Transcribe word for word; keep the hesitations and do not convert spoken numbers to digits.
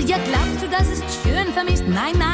Ja, glaubst du, das ist schön für mich? Nein, nein.